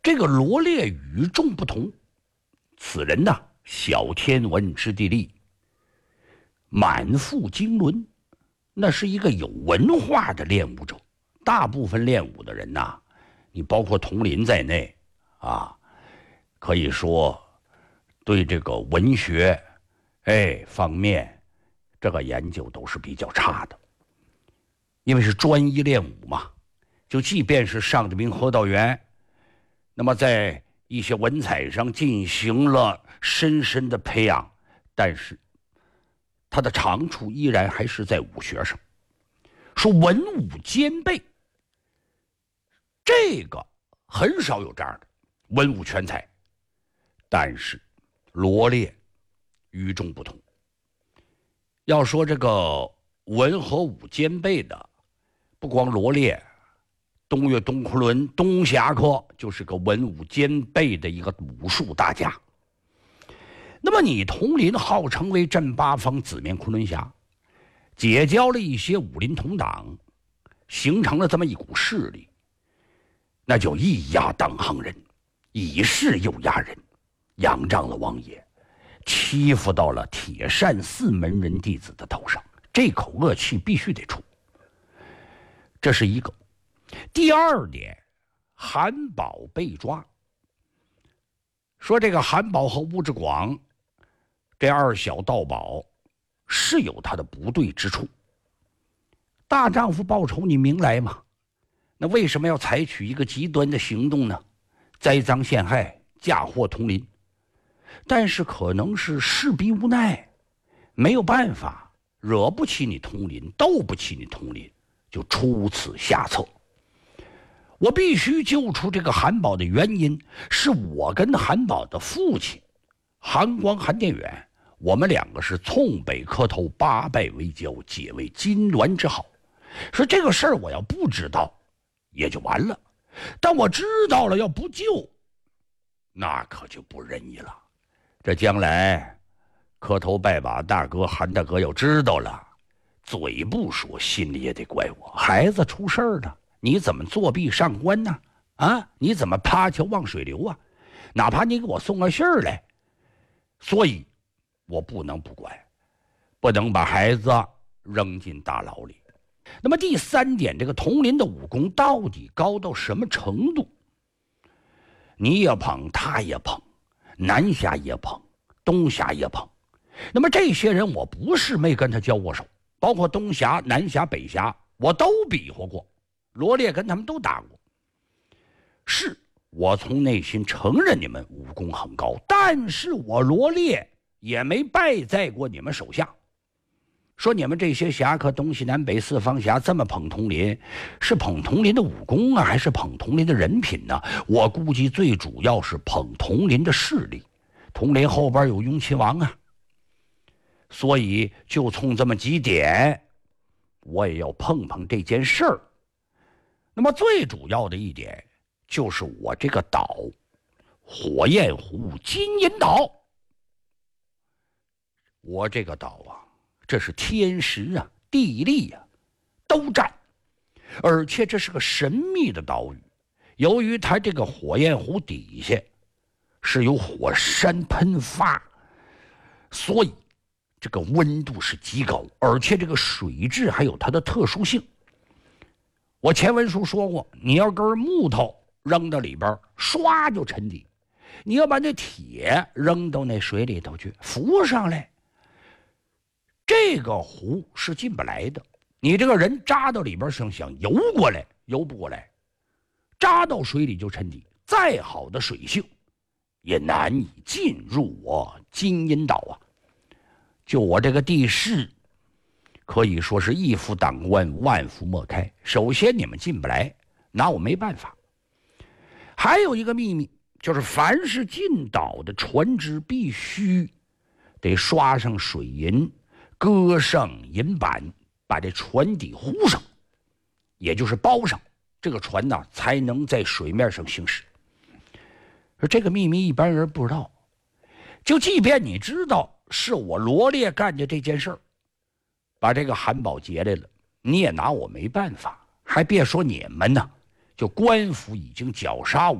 这个罗列与众不同，此人呢，小天文之地利，满腹经纶，那是一个有文化的练武者。大部分练武的人呐，你包括佟林在内啊，可以说对这个文学方面这个研究都是比较差的，因为是专一练武嘛。就即便是上的兵河道员，那么在一些文采上进行了深深的培养，但是他的长处依然还是在武学上。说文武兼备，这个很少有这样的文武全才，但是罗列与众不同。要说这个文和武兼备的，不光罗列，东岳、东昆仑、东侠客就是个文武兼备的一个武术大家。那么你佟林号称为镇八方紫面昆仑侠，结交了一些武林同党，形成了这么一股势力，那就以压当行人，以势诱压人，仰仗了王爷，欺负到了铁扇寺门人弟子的头上，这口恶气必须得出。这是一个。第二点，韩宝被抓。说这个韩宝和吴志广这二小盗宝是有他的不对之处。大丈夫报仇你明来嘛，那为什么要采取一个极端的行动呢？栽赃陷害，嫁祸佟林。但是可能是势逼无奈，没有办法，惹不起你佟林，斗不起你佟林，就出此下策。我必须救出这个韩宝的原因，是我跟韩宝的父亲韩光、韩殿远，我们两个是从北磕头，八拜为交，结为金銮之好。说这个事儿我要不知道也就完了，但我知道了要不救，那可就不仁义了。这将来磕头拜把大哥韩大哥要知道了，嘴不说，心里也得怪我。孩子出事儿了，你怎么作弊上官呢？啊，你怎么趴桥望水流啊？哪怕你给我送个信儿来，所以我不能不管，不能把孩子扔进大牢里。那么第三点，这个佟林的武功到底高到什么程度？你也捧，他也捧，南侠也捧，东侠也捧。那么这些人我不是没跟他交过手，包括东侠、南侠、北侠，我都比划过，罗列跟他们都打过。是我从内心承认你们武功很高，但是我罗列也没败在过你们手下。说你们这些侠客东西南北四方侠这么捧佟林，是捧佟林的武功啊，还是捧佟林的人品呢？我估计最主要是捧佟林的势力。佟林后边有雍亲王啊，所以就从这么几点，我也要碰碰这件事儿。那么最主要的一点就是我这个岛火焰湖金银岛，我这个岛啊，这是天时啊地利啊都占，而且这是个神秘的岛屿。由于它这个火焰湖底下是有火山喷发，所以这个温度是极高，而且这个水质还有它的特殊性。我前文书说过，你要根木头扔到里边，唰就沉底；你要把那铁扔到那水里头去，浮上来。这个湖是进不来的，你这个人扎到里边想游过来，游不过来，扎到水里就沉底，再好的水性也难以进入我金银岛啊。就我这个地势，可以说是一夫当关，万夫莫开。首先你们进不来，拿我没办法。还有一个秘密，就是凡是进岛的船只必须得刷上水银，搁上银板，把这船底糊上，也就是包上，这个船呢才能在水面上行驶。说这个秘密一般人不知道，就即便你知道是我罗列干的这件事儿，把这个韩宝劫来了，你也拿我没办法。还别说你们呢，就官府已经绞杀我。